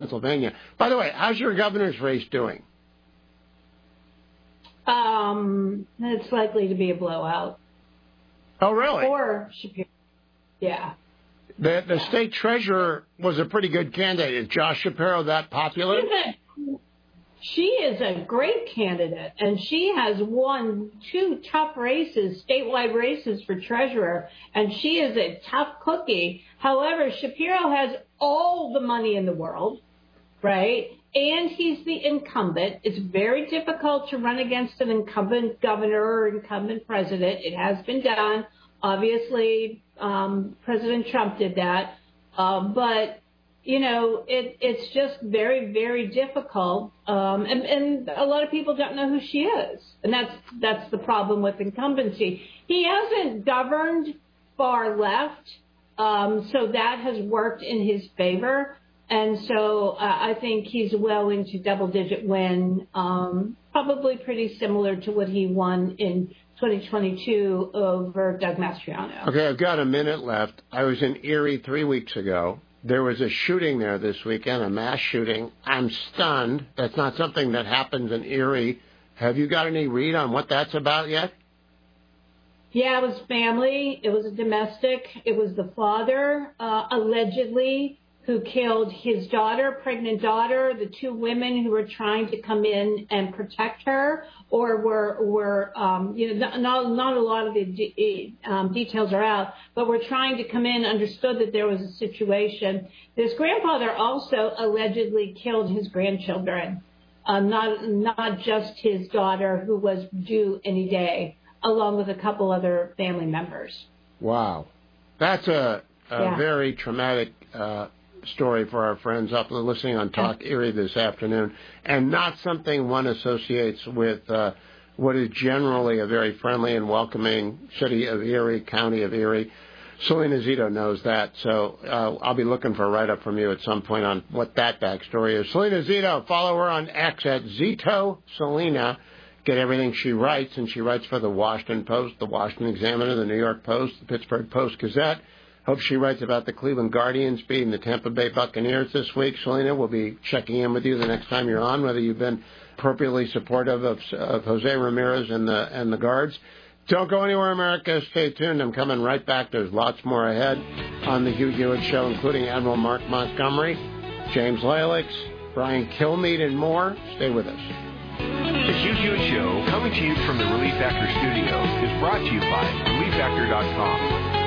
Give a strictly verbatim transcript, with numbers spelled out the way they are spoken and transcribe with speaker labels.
Speaker 1: Pennsylvania. By the way, how's your governor's race doing?
Speaker 2: Um, it's likely to be a blowout.
Speaker 1: Oh, really?
Speaker 2: Or Shapiro. Yeah.
Speaker 1: The the
Speaker 2: yeah.
Speaker 1: state treasurer was a pretty good candidate. Is Josh Shapiro that popular?
Speaker 2: She is a great candidate, and she has won two tough races, statewide races for treasurer, and she is a tough cookie. However, Shapiro has all the money in the world, right? And he's the incumbent. It's very difficult to run against an incumbent governor or incumbent president. It has been done. Obviously, um, President Trump did that. Uh, but, you know, it, it's just very, very difficult. Um, and, and a lot of people don't know who she is. And that's that's the problem with incumbency. He hasn't governed far left, um, so that has worked in his favor. And so uh, I think he's well into double-digit win, um, probably pretty similar to what he won in twenty twenty-two over Doug Mastriano.
Speaker 1: Okay, I've got a minute left. I was in Erie three weeks ago. There was a shooting there this weekend, a mass shooting. I'm stunned. That's not something that happens in Erie. Have you got any read on what that's about yet?
Speaker 2: Yeah, it was family. It was a domestic. It was the father, uh, allegedly, who killed his daughter, pregnant daughter, the two women who were trying to come in and protect her, or were, were um, you know, not, not a lot of the de- um, details are out, but were trying to come in, understood that there was a situation. This grandfather also allegedly killed his grandchildren, uh, not, not just his daughter, who was due any day, along with a couple other family members.
Speaker 1: Wow. That's a, a
Speaker 2: yeah.
Speaker 1: very traumatic uh story for our friends up listening on Talk Erie this afternoon, and not something one associates with uh, what is generally a very friendly and welcoming city of Erie, county of Erie. Selena Zito knows that, so uh, I'll be looking for a write-up from you at some point on what that backstory is. Selena Zito, follow her on X at Zito Selena. Get everything she writes, and she writes for the Washington Post, the Washington Examiner, the New York Post, the Pittsburgh Post-Gazette. Hope she writes about the Cleveland Guardians beating the Tampa Bay Buccaneers this week. Selena, we'll be checking in with you the next time you're on, whether you've been appropriately supportive of, of Jose Ramirez and the and the Guards. Don't go anywhere, America. Stay tuned. I'm coming right back. There's lots more ahead on the Hugh Hewitt Show, including Admiral Mark Montgomery, James Lalix, Brian Kilmeade, and more. Stay with us.
Speaker 3: The Hugh Hewitt Show, coming to you from the Relief Factor studio, is brought to you by relief factor dot com.